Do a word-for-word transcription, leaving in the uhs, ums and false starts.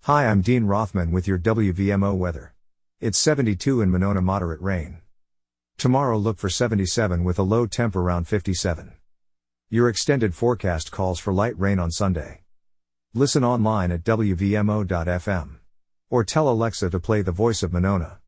Hi, I'm Dean Rothman with your W V M O weather. It's seventy-two in Monona, moderate rain. Tomorrow look for seventy-seven with a low temp around fifty-seven. Your extended forecast calls for light rain on Sunday. Listen online at W V M O dot F M. Or tell Alexa to play The Voice of Monona.